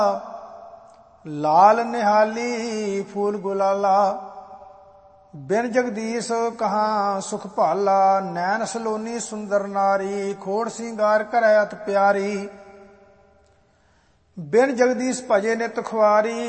ਲਾਲ ਨਿਹਾਲੀ ਫੂਲ ਗੁਲਾਲਾ। ਬਿਨ ਜਗਦੀਸ਼ ਕਹਾਂ ਸੁਖ ਭਾਲਾ, ਨੈਣ ਸਲੋਨੀ ਸੁੰਦਰ ਨਾਰੀ, ਖੋੜ ਸਿੰਗਾਰ ਕਰੈ ਅਤ ਪਿਆਰੀ। ਬਿਨ ਜਗਦੀਸ਼ ਭਜੇ ਨਿਤ ਖੁਆਰੀ,